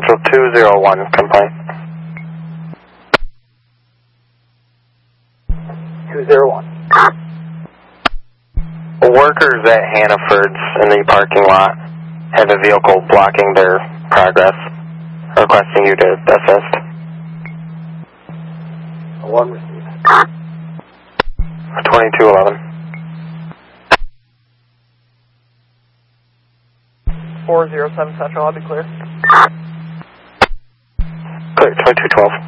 Central 201, complaint. 201. Workers at Hannaford's in the parking lot have a vehicle blocking their progress, requesting you to assist. 1 received. 2211. 407 Central, I'll be clear. Clear, 2212.